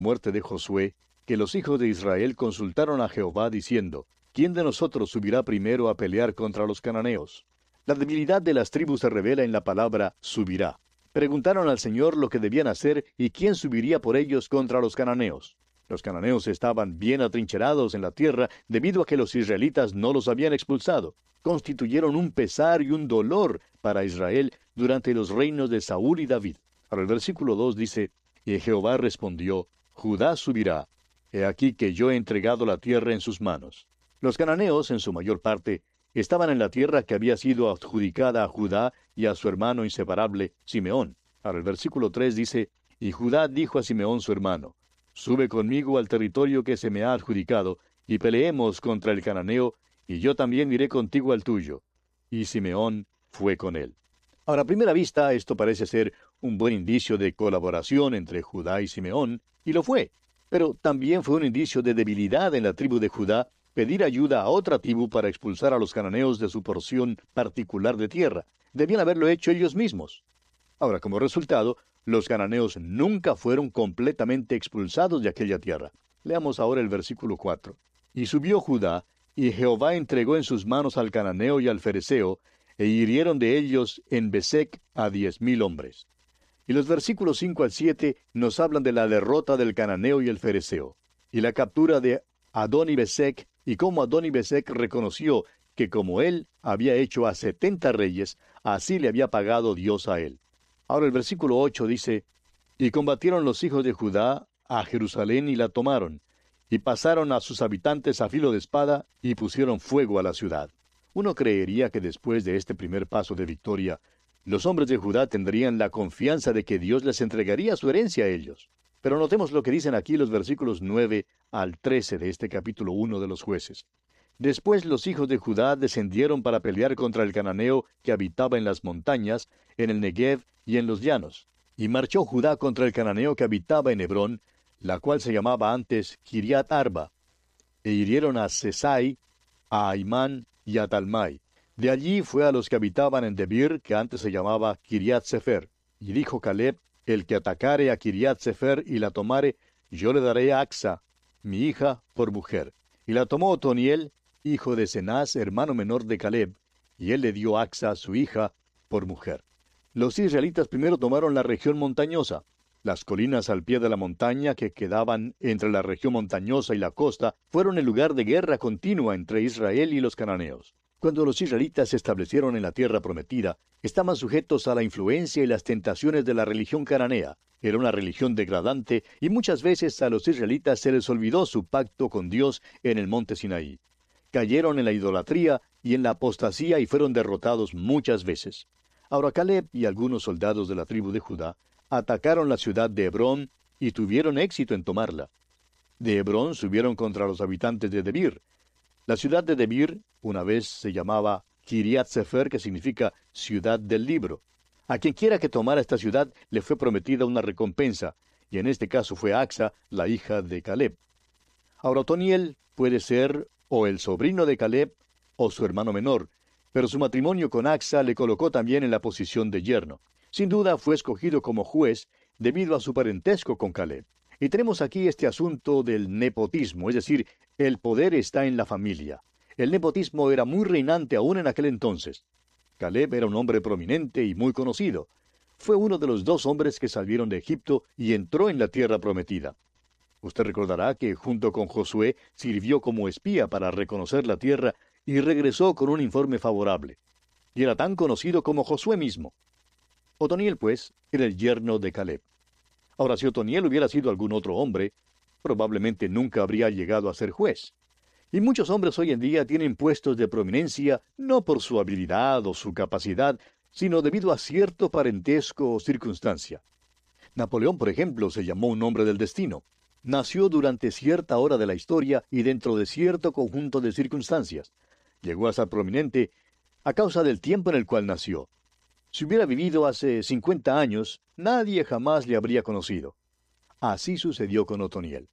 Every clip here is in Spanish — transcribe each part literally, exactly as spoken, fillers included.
muerte de Josué, que los hijos de Israel consultaron a Jehová diciendo, ¿quién de nosotros subirá primero a pelear contra los cananeos? La debilidad de las tribus se revela en la palabra subirá. Preguntaron al Señor lo que debían hacer y quién subiría por ellos contra los cananeos. Los cananeos estaban bien atrincherados en la tierra debido a que los israelitas no los habían expulsado. Constituyeron un pesar y un dolor para Israel durante los reinos de Saúl y David. Ahora el versículo dos dice, y Jehová respondió, Judá subirá. He aquí que yo he entregado la tierra en sus manos. Los cananeos, en su mayor parte, estaban en la tierra que había sido adjudicada a Judá y a su hermano inseparable, Simeón. Ahora el versículo tres dice, y Judá dijo a Simeón su hermano, sube conmigo al territorio que se me ha adjudicado, y peleemos contra el cananeo, y yo también iré contigo al tuyo. Y Simeón fue con él. Ahora, a primera vista, esto parece ser un buen indicio de colaboración entre Judá y Simeón, y lo fue. Pero también fue un indicio de debilidad en la tribu de Judá pedir ayuda a otra tribu para expulsar a los cananeos de su porción particular de tierra. Debían haberlo hecho ellos mismos. Ahora, como resultado, los cananeos nunca fueron completamente expulsados de aquella tierra. Leamos ahora el versículo cuatro. Y subió Judá, y Jehová entregó en sus manos al cananeo y al fereceo, e hirieron de ellos en Besec a diez mil hombres. Y los versículos cinco al siete nos hablan de la derrota del cananeo y el fereceo, y la captura de Adoni-Besec, y cómo Adoni-Besec reconoció que como él había hecho a setenta reyes, así le había pagado Dios a él. Ahora el versículo ocho dice, y combatieron los hijos de Judá a Jerusalén y la tomaron, y pasaron a sus habitantes a filo de espada, y pusieron fuego a la ciudad. Uno creería que después de este primer paso de victoria, los hombres de Judá tendrían la confianza de que Dios les entregaría su herencia a ellos. Pero notemos lo que dicen aquí los versículos nueve al trece de este capítulo uno de los Jueces. Después los hijos de Judá descendieron para pelear contra el cananeo que habitaba en las montañas, en el Negev y en los llanos. Y marchó Judá contra el cananeo que habitaba en Hebrón, la cual se llamaba antes Kiriat Arba. E hirieron a Sesai, a Aimán y a Talmai. De allí fue a los que habitaban en Debir, que antes se llamaba Kiriat Sefer. Y dijo Caleb, el que atacare a Kiriat Sefer y la tomare, yo le daré a Axa, mi hija, por mujer. Y la tomó Otoniel, hijo de Cenaz, hermano menor de Caleb, y él le dio a Axa, su hija, por mujer. Los israelitas primero tomaron la región montañosa. Las colinas al pie de la montaña que quedaban entre la región montañosa y la costa fueron el lugar de guerra continua entre Israel y los cananeos. Cuando los israelitas se establecieron en la tierra prometida, estaban sujetos a la influencia y las tentaciones de la religión cananea. Era una religión degradante y muchas veces a los israelitas se les olvidó su pacto con Dios en el monte Sinaí. Cayeron en la idolatría y en la apostasía y fueron derrotados muchas veces. Ahora Caleb y algunos soldados de la tribu de Judá atacaron la ciudad de Hebrón y tuvieron éxito en tomarla. De Hebrón subieron contra los habitantes de Debir. La ciudad de Debir una vez se llamaba Kiriat Sefer, que significa ciudad del libro. A quien quiera que tomara esta ciudad le fue prometida una recompensa, y en este caso fue Axa, la hija de Caleb. Ahora Otoniel puede ser o el sobrino de Caleb o su hermano menor, pero su matrimonio con Axa le colocó también en la posición de yerno. Sin duda fue escogido como juez debido a su parentesco con Caleb. Y tenemos aquí este asunto del nepotismo, es decir, el poder está en la familia. El nepotismo era muy reinante aún en aquel entonces. Caleb era un hombre prominente y muy conocido. Fue uno de los dos hombres que salieron de Egipto y entró en la tierra prometida. Usted recordará que junto con Josué sirvió como espía para reconocer la tierra y regresó con un informe favorable. Y era tan conocido como Josué mismo. Otoniel, pues, era el yerno de Caleb. Ahora, si Otoniel hubiera sido algún otro hombre, probablemente nunca habría llegado a ser juez. Y muchos hombres hoy en día tienen puestos de prominencia no por su habilidad o su capacidad, sino debido a cierto parentesco o circunstancia. Napoleón, por ejemplo, se llamó un hombre del destino. Nació durante cierta hora de la historia y dentro de cierto conjunto de circunstancias. Llegó a ser prominente a causa del tiempo en el cual nació. Si hubiera vivido hace cincuenta años, nadie jamás le habría conocido. Así sucedió con Otoniel.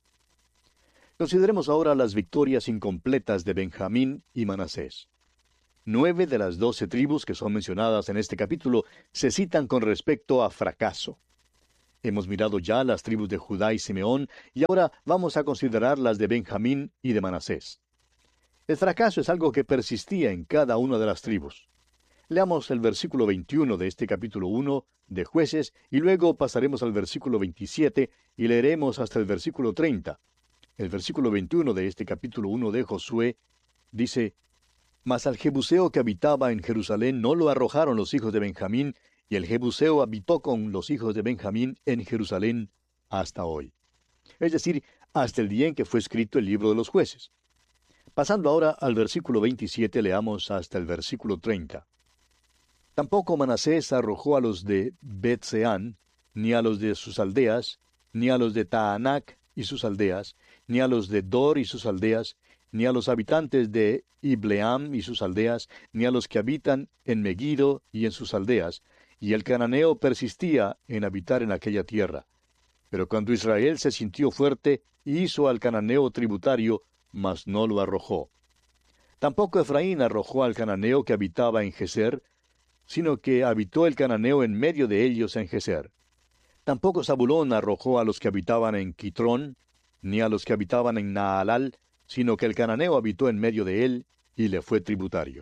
Consideremos ahora las victorias incompletas de Benjamín y Manasés. Nueve de las doce tribus que son mencionadas en este capítulo se citan con respecto a fracaso. Hemos mirado ya las tribus de Judá y Simeón, y ahora vamos a considerar las de Benjamín y de Manasés. El fracaso es algo que persistía en cada una de las tribus. Leamos el versículo veintiuno de este capítulo uno de Jueces, y luego pasaremos al versículo veintisiete y leeremos hasta el versículo treinta. El versículo veintiuno de este capítulo uno de Josué dice: Mas al Jebuseo que habitaba en Jerusalén no lo arrojaron los hijos de Benjamín, y el Jebuseo habitó con los hijos de Benjamín en Jerusalén hasta hoy. Es decir, hasta el día en que fue escrito el libro de los Jueces. Pasando ahora al versículo veintisiete, leamos hasta el versículo treinta. Tampoco Manasés arrojó a los de Bet-Seán, ni a los de sus aldeas, ni a los de Taanac y sus aldeas, ni a los de Dor y sus aldeas, ni a los habitantes de Ibleam y sus aldeas, ni a los que habitan en Megiddo y en sus aldeas, y el cananeo persistía en habitar en aquella tierra. Pero cuando Israel se sintió fuerte, hizo al cananeo tributario, mas no lo arrojó. Tampoco Efraín arrojó al cananeo que habitaba en Geser, sino que habitó el cananeo en medio de ellos en Geser. Tampoco Zabulón arrojó a los que habitaban en Quitrón, ni a los que habitaban en Naalal, sino que el cananeo habitó en medio de él, y le fue tributario.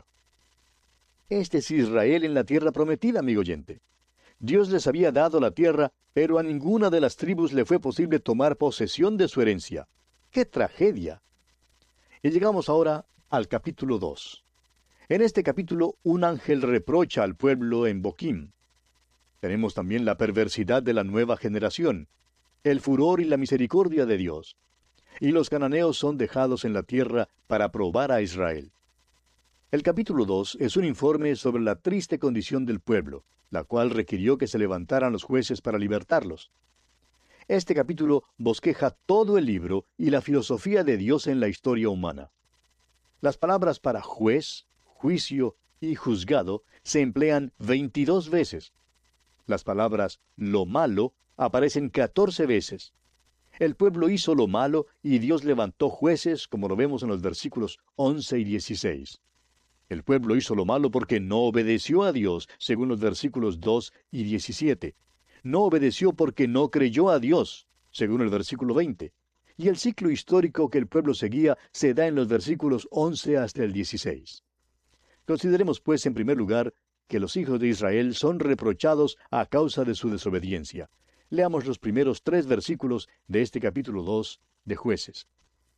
Este es Israel en la tierra prometida, amigo oyente. Dios les había dado la tierra, pero a ninguna de las tribus le fue posible tomar posesión de su herencia. ¡Qué tragedia! Y llegamos ahora al capítulo dos. En este capítulo, un ángel reprocha al pueblo en Boquim. Tenemos también la perversidad de la nueva generación, el furor y la misericordia de Dios. Y los cananeos son dejados en la tierra para probar a Israel. El capítulo dos es un informe sobre la triste condición del pueblo, la cual requirió que se levantaran los jueces para libertarlos. Este capítulo bosqueja todo el libro y la filosofía de Dios en la historia humana. Las palabras para juez, juicio y juzgado se emplean veintidós veces. Las palabras lo malo aparecen catorce veces. El pueblo hizo lo malo y Dios levantó jueces, como lo vemos en los versículos once y dieciséis. El pueblo hizo lo malo porque no obedeció a Dios, según los versículos dos y diecisiete. No obedeció porque no creyó a Dios, según el versículo veinte. Y el ciclo histórico que el pueblo seguía se da en los versículos once hasta el dieciséis. Consideremos, pues, en primer lugar, que los hijos de Israel son reprochados a causa de su desobediencia. Leamos los primeros tres versículos de este capítulo dos de Jueces.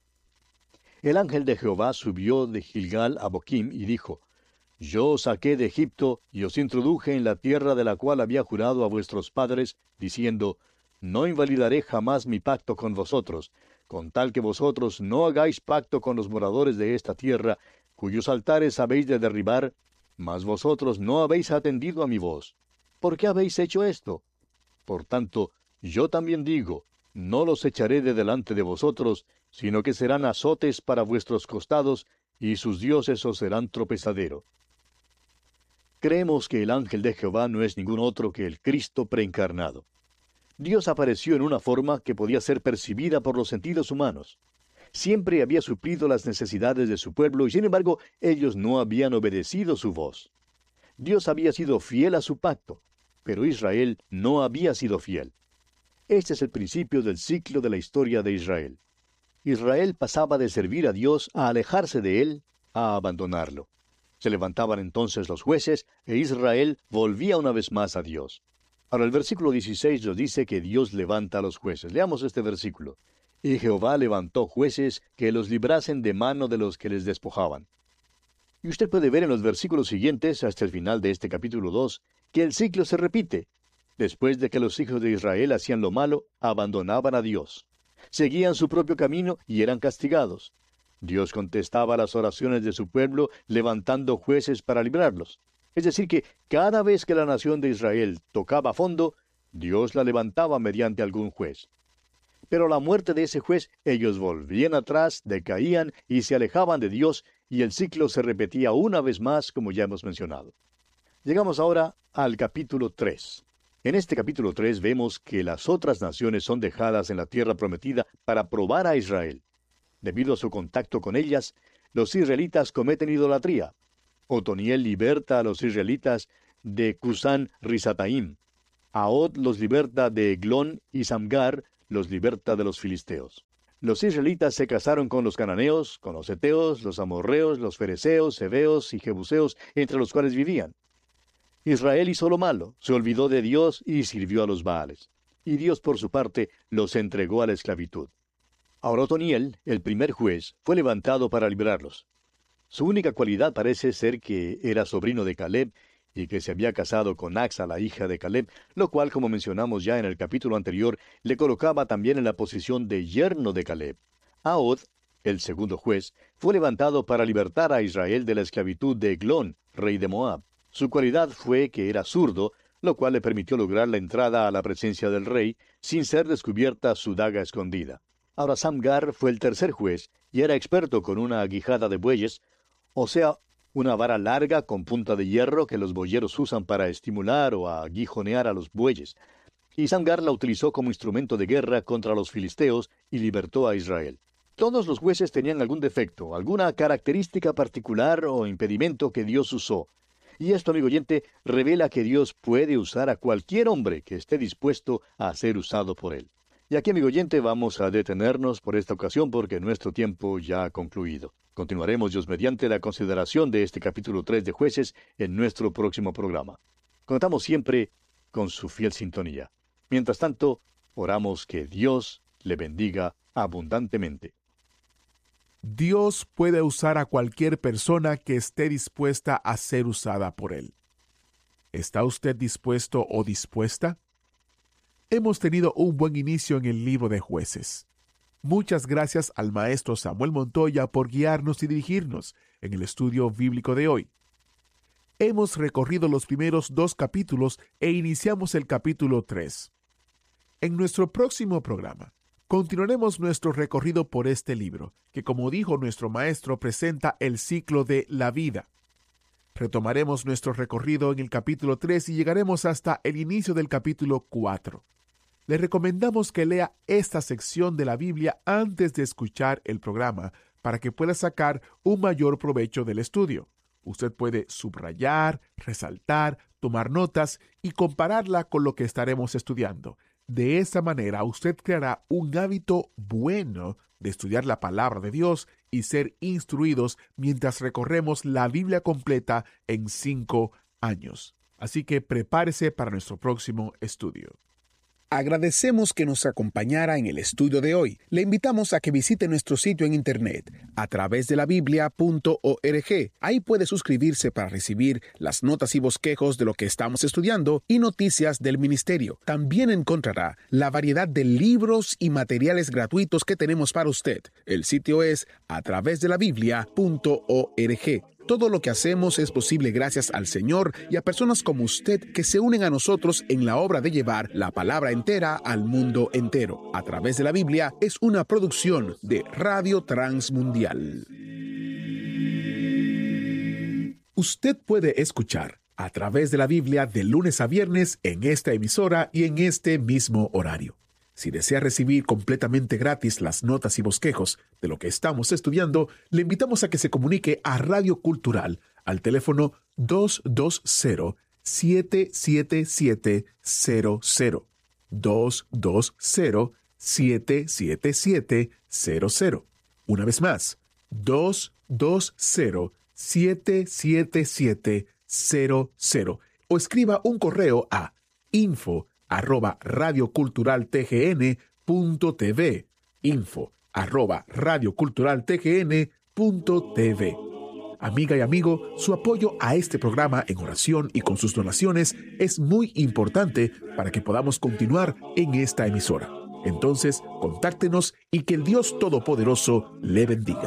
El ángel de Jehová subió de Gilgal a Boquim y dijo: Yo os saqué de Egipto y os introduje en la tierra de la cual había jurado a vuestros padres, diciendo: No invalidaré jamás mi pacto con vosotros, con tal que vosotros no hagáis pacto con los moradores de esta tierra, cuyos altares habéis de derribar, mas vosotros no habéis atendido a mi voz. ¿Por qué habéis hecho esto? Por tanto, yo también digo: no los echaré de delante de vosotros, sino que serán azotes para vuestros costados, y sus dioses os serán tropezadero. Creemos que el ángel de Jehová no es ningún otro que el Cristo preencarnado. Dios apareció en una forma que podía ser percibida por los sentidos humanos. Siempre había suplido las necesidades de su pueblo, y sin embargo, ellos no habían obedecido su voz. Dios había sido fiel a su pacto, pero Israel no había sido fiel. Este es el principio del ciclo de la historia de Israel. Israel pasaba de servir a Dios a alejarse de Él, a abandonarlo. Se levantaban entonces los jueces, e Israel volvía una vez más a Dios. Ahora el versículo dieciséis nos dice que Dios levanta a los jueces. Leamos este versículo. Y Jehová levantó jueces que los librasen de mano de los que les despojaban. Y usted puede ver en los versículos siguientes, hasta el final de este capítulo dos, que el ciclo se repite. Después de que los hijos de Israel hacían lo malo, abandonaban a Dios. Seguían su propio camino y eran castigados. Dios contestaba las oraciones de su pueblo, levantando jueces para librarlos. Es decir, que cada vez que la nación de Israel tocaba fondo, Dios la levantaba mediante algún juez. Pero a la muerte de ese juez, ellos volvían atrás, decaían y se alejaban de Dios, y el ciclo se repetía una vez más, como ya hemos mencionado. Llegamos ahora al capítulo tres. En este capítulo tres vemos que las otras naciones son dejadas en la tierra prometida para probar a Israel. Debido a su contacto con ellas, los israelitas cometen idolatría. Otoniel liberta a los israelitas de Cusán Risataim. Ahod los liberta de Eglón y Samgar los liberta de los filisteos. Los israelitas se casaron con los cananeos, con los heteos, los amorreos, los fereceos, heveos y jebuseos, entre los cuales vivían. Israel hizo lo malo, se olvidó de Dios y sirvió a los Baales. Y Dios, por su parte, los entregó a la esclavitud. Ahora Otoniel, el primer juez, fue levantado para librarlos. Su única cualidad parece ser que era sobrino de Caleb y que se había casado con Axa, la hija de Caleb, lo cual, como mencionamos ya en el capítulo anterior, le colocaba también en la posición de yerno de Caleb. Ahod, el segundo juez, fue levantado para libertar a Israel de la esclavitud de Eglón, rey de Moab. Su cualidad fue que era zurdo, lo cual le permitió lograr la entrada a la presencia del rey sin ser descubierta su daga escondida. Ahora Samgar fue el tercer juez y era experto con una aguijada de bueyes, o sea, una vara larga con punta de hierro que los boyeros usan para estimular o aguijonear a los bueyes. Y Samgar la utilizó como instrumento de guerra contra los filisteos y libertó a Israel. Todos los jueces tenían algún defecto, alguna característica particular o impedimento que Dios usó. Y esto, amigo oyente, revela que Dios puede usar a cualquier hombre que esté dispuesto a ser usado por Él. Y aquí, amigo oyente, vamos a detenernos por esta ocasión porque nuestro tiempo ya ha concluido. Continuaremos, Dios mediante, la consideración de este capítulo tres de Jueces en nuestro próximo programa. Contamos siempre con su fiel sintonía. Mientras tanto, oramos que Dios le bendiga abundantemente. Dios puede usar a cualquier persona que esté dispuesta a ser usada por Él. ¿Está usted dispuesto o dispuesta? Hemos tenido un buen inicio en el libro de Jueces. Muchas gracias al maestro Samuel Montoya por guiarnos y dirigirnos en el estudio bíblico de hoy. Hemos recorrido los primeros dos capítulos e iniciamos el capítulo tres. En nuestro próximo programa, continuaremos nuestro recorrido por este libro, que como dijo nuestro maestro, presenta el ciclo de la vida. Retomaremos nuestro recorrido en el capítulo tres y llegaremos hasta el inicio del capítulo cuatro. Le recomendamos que lea esta sección de la Biblia antes de escuchar el programa para que pueda sacar un mayor provecho del estudio. Usted puede subrayar, resaltar, tomar notas y compararla con lo que estaremos estudiando. De esa manera, usted creará un hábito bueno de estudiar la palabra de Dios y ser instruidos mientras recorremos la Biblia completa en cinco años. Así que prepárese para nuestro próximo estudio. Agradecemos que nos acompañara en el estudio de hoy. Le invitamos a que visite nuestro sitio en internet a través de la biblia punto org. Ahí puede suscribirse para recibir las notas y bosquejos de lo que estamos estudiando y noticias del ministerio. También encontrará la variedad de libros y materiales gratuitos que tenemos para usted. El sitio es a través de la biblia punto org. Todo lo que hacemos es posible gracias al Señor y a personas como usted que se unen a nosotros en la obra de llevar la palabra entera al mundo entero. A través de la Biblia es una producción de Radio Transmundial. Usted puede escuchar a través de la Biblia de lunes a viernes en esta emisora y en este mismo horario. Si desea recibir completamente gratis las notas y bosquejos de lo que estamos estudiando, le invitamos a que se comunique a Radio Cultural al teléfono dos dos cero, siete siete siete, cero cero. dos dos cero, siete siete siete, cero cero. Una vez más, dos dos cero, siete siete siete, cero cero. O escriba un correo a info arroba radioculturaltgn punto tv, info arroba radioculturaltgn punto tv. Amiga y amigo, su apoyo a este programa en oración y con sus donaciones es muy importante para que podamos continuar en esta emisora. Entonces, contáctenos y que el Dios Todopoderoso le bendiga.